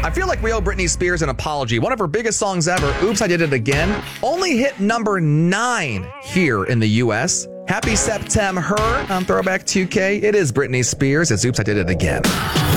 I feel like we owe Britney Spears an apology. One of her biggest songs ever, Oops, I Did It Again, only hit number 9 here in the U.S. Happy September, her on Throwback 2K. It is Britney Spears. It's Oops, I Did It Again.